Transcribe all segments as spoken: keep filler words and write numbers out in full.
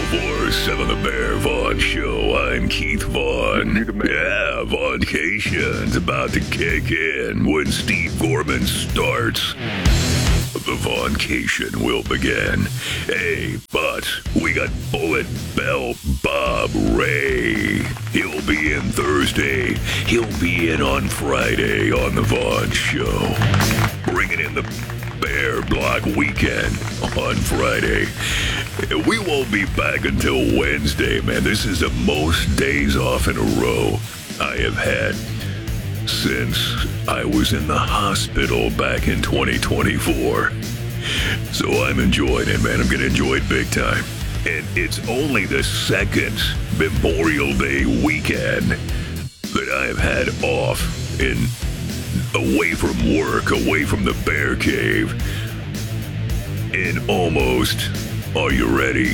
four seven The Bear Vaughn Show. I'm Keith Vaughn. Yeah, Vaughncation's about to kick in when Steve Gorman starts. The Vaughncation will begin. Hey, but we got Bullet Bell Bob Ray. He'll be in Thursday. He'll be in on Friday on The Vaughn Show. Bringing in the Bear Block Weekend on Friday. We won't be back until Wednesday, man. This is the most days off in a row I have had since I was in the hospital back in twenty twenty-four. So I'm enjoying it, man. I'm going to enjoy it big time. And it's only the second Memorial Day weekend that I have had off in away from work, away from the Bear Cave, in almost, are you ready?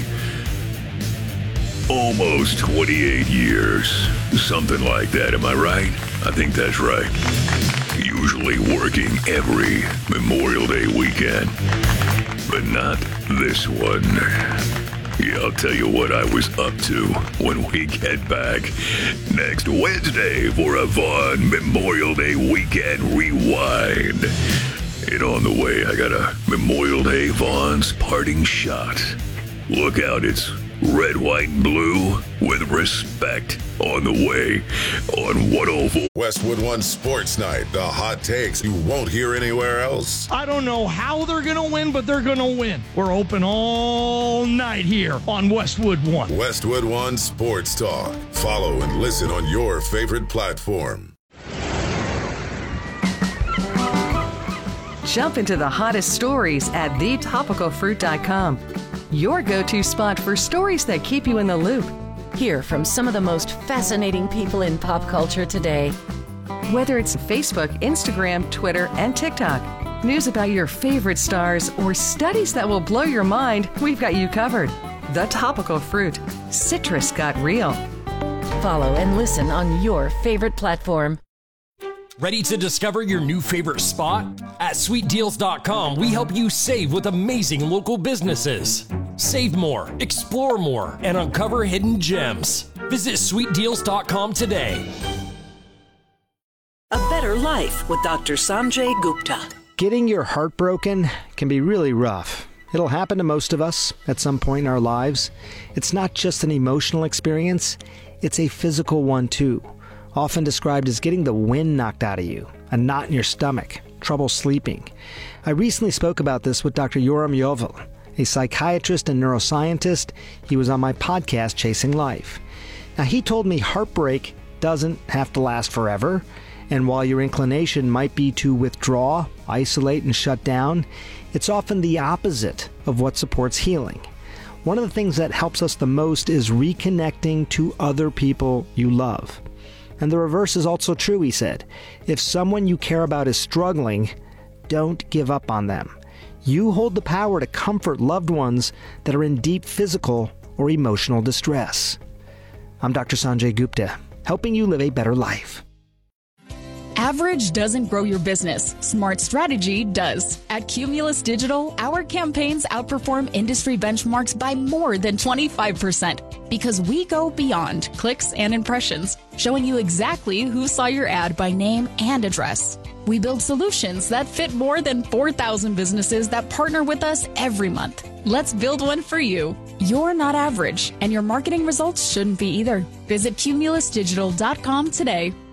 Almost twenty-eight years. Something like that, am I right? I think that's right. Usually working every Memorial Day weekend, but not this one. Yeah, I'll tell you what I was up to when we get back next Wednesday for a Vaughn Memorial Day Weekend Rewind. And on the way, I got a Memorial Day Vaughn's Parting Shot. Look out, it's red, white, and blue with respect on the way on one oh four. Westwood One Sports Night, the hot takes you won't hear anywhere else. I don't know how they're going to win, but they're going to win. We're open all night here on Westwood One. Westwood One Sports Talk. Follow and listen on your favorite platform. Jump into the hottest stories at the topical fruit dot com. Your go-to spot for stories that keep you in the loop. Hear from some of the most fascinating people in pop culture today. Whether it's Facebook, Instagram, Twitter, and TikTok, news about your favorite stars, or studies that will blow your mind, we've got you covered. The Topical Fruit. Citrus got real. Follow and listen on your favorite platform. Ready to discover your new favorite spot? At sweet deals dot com, we help you save with amazing local businesses. Save more, explore more, and uncover hidden gems. Visit sweet deals dot com today. A Better Life with Doctor Sanjay Gupta. Getting your heart broken can be really rough. It'll happen to most of us at some point in our lives. It's not just an emotional experience, it's a physical one too. Often described as getting the wind knocked out of you, a knot in your stomach, trouble sleeping. I recently spoke about this with Doctor Yoram Yovel, a psychiatrist and neuroscientist. He was on my podcast, Chasing Life. Now, he told me heartbreak doesn't have to last forever, and while your inclination might be to withdraw, isolate, and shut down, it's often the opposite of what supports healing. One of the things that helps us the most is reconnecting to other people you love. And the reverse is also true, he said. If someone you care about is struggling, don't give up on them. You hold the power to comfort loved ones that are in deep physical or emotional distress. I'm Doctor Sanjay Gupta, helping you live a better life. Average doesn't grow your business. Smart strategy does. At Cumulus Digital, our campaigns outperform industry benchmarks by more than twenty-five percent because we go beyond clicks and impressions, showing you exactly who saw your ad by name and address. We build solutions that fit more than four thousand businesses that partner with us every month. Let's build one for you. You're not average, and your marketing results shouldn't be either. Visit cumulus digital dot com today.